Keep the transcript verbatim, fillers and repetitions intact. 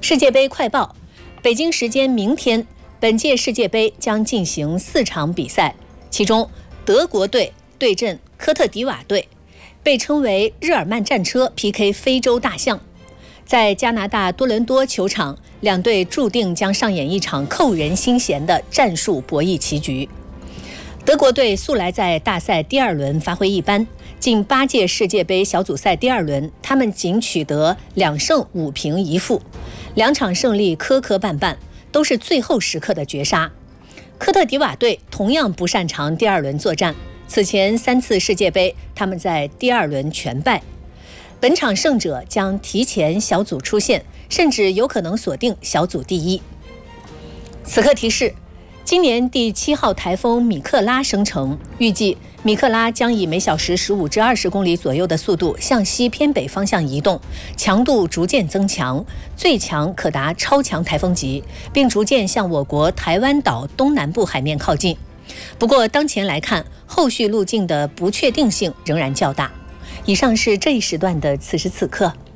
世界杯快报：北京时间明天，本届世界杯将进行四场比赛，其中德国队对阵科特迪瓦队，被称为日耳曼战车 P K 非洲大象。在加拿大多伦多球场，两队注定将上演一场扣人心弦的战术博弈棋局。德国队素来在大赛第二轮发挥一般，近八届世界杯小组赛第二轮，他们仅取得两胜五平一负，两场胜利磕磕绊绊，都是最后时刻的绝杀。科特迪瓦队同样不擅长第二轮作战，此前三次世界杯他们在第二轮全败。本场胜者将提前小组出线，甚至有可能锁定小组第一。此刻提示：今年第七号台风米克拉生成，预计米克拉将以每小时十五至二十公里左右的速度向西偏北方向移动，强度逐渐增强，最强可达超强台风级，并逐渐向我国台湾岛东南部海面靠近。不过当前来看，后续路径的不确定性仍然较大。以上是这一时段的此时此刻。